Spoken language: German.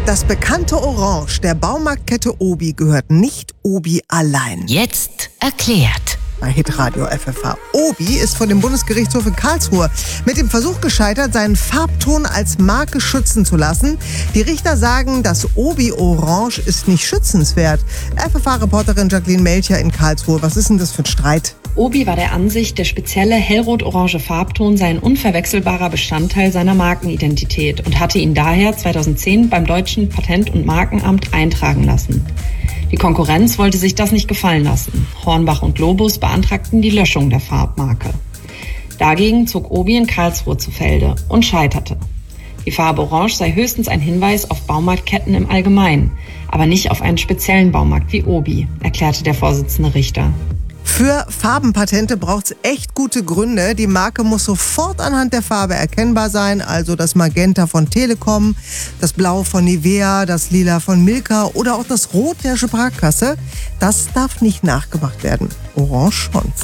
Das bekannte Orange der Baumarktkette Obi gehört nicht Obi allein. Jetzt erklärt. Bei Hitradio FFH. Obi ist vor dem Bundesgerichtshof in Karlsruhe mit dem Versuch gescheitert, seinen Farbton als Marke schützen zu lassen. Die Richter sagen, das Obi Orange ist nicht schützenswert. FFH-Reporterin Jacqueline Melcher in Karlsruhe. Was ist denn das für ein Streit? Obi war der Ansicht, der spezielle hellrot-orange Farbton sei ein unverwechselbarer Bestandteil seiner Markenidentität und hatte ihn daher 2010 beim Deutschen Patent- und Markenamt eintragen lassen. Die Konkurrenz wollte sich das nicht gefallen lassen. Hornbach und Globus beantragten die Löschung der Farbmarke. Dagegen zog Obi in Karlsruhe zu Felde und scheiterte. Die Farbe Orange sei höchstens ein Hinweis auf Baumarktketten im Allgemeinen, aber nicht auf einen speziellen Baumarkt wie Obi, erklärte der Vorsitzende Richter. Für Farbenpatente braucht es echt gute Gründe. Die Marke muss sofort anhand der Farbe erkennbar sein, also das Magenta von Telekom, das Blau von Nivea, das Lila von Milka oder auch das Rot der Sparkasse. Das darf nicht nachgemacht werden. Orange schon.